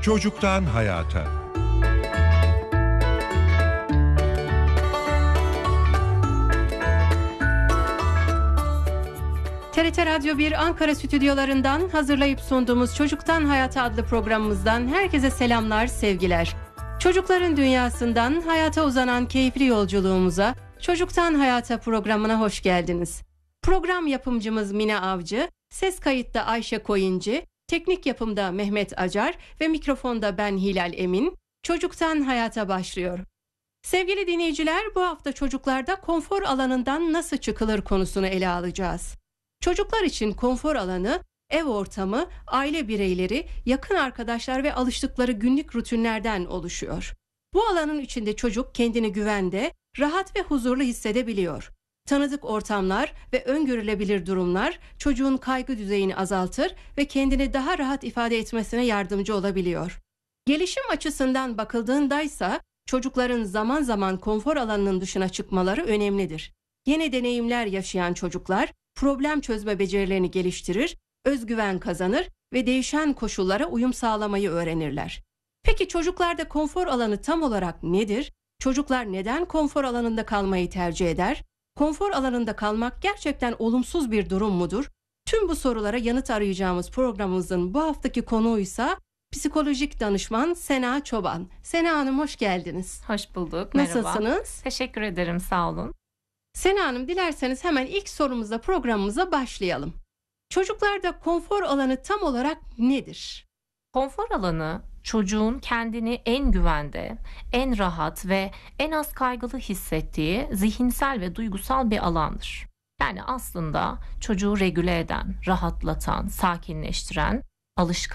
Çocuktan hayata. TRT Radyo 1 Ankara stüdyolarından hazırlayıp sunduğumuz Çocuktan Hayata adlı programımızdan herkese selamlar, sevgiler. Çocukların dünyasından hayata uzanan keyifli yolculuğumuza, Çocuktan Hayata programına hoş geldiniz. Program yapımcımız Mine Avcı, ses kayıtta Ayşe Koyuncu, teknik yapımda Mehmet Acar ve mikrofonda ben Hilal Emin. Çocuktan Hayata başlıyor. Sevgili dinleyiciler, bu hafta çocuklarda konfor alanından nasıl çıkılır konusunu ele alacağız. Çocuklar için konfor alanı, ev ortamı, aile bireyleri, yakın arkadaşlar ve alıştıkları günlük rutinlerden oluşuyor. Bu alanın içinde çocuk kendini güvende, rahat ve huzurlu hissedebiliyor. Tanıdık ortamlar ve öngörülebilir durumlar çocuğun kaygı düzeyini azaltır ve kendini daha rahat ifade etmesine yardımcı olabiliyor. Gelişim açısından bakıldığındaysa çocukların zaman zaman konfor alanının dışına çıkmaları önemlidir. Yeni deneyimler yaşayan çocuklar problem çözme becerilerini geliştirir, özgüven kazanır ve değişen koşullara uyum sağlamayı öğrenirler. Peki çocuklarda konfor alanı tam olarak nedir? Çocuklar neden konfor alanında kalmayı tercih eder? Konfor alanında kalmak gerçekten olumsuz bir durum mudur? Tüm bu sorulara yanıt arayacağımız programımızın bu haftaki konuğuysa psikolojik danışman Sena Çoban. Sena Hanım, hoş geldiniz. Hoş bulduk. Merhaba. Nasılsınız? Teşekkür ederim. Sağ olun. Sena Hanım, dilerseniz hemen ilk sorumuzla programımıza başlayalım. Çocuklarda konfor alanı tam olarak nedir? Konfor alanı çocuğun kendini en güvende, en rahat ve en az kaygılı hissettiği zihinsel ve duygusal bir alandır. Yani aslında çocuğu regüle eden, rahatlatan, sakinleştiren,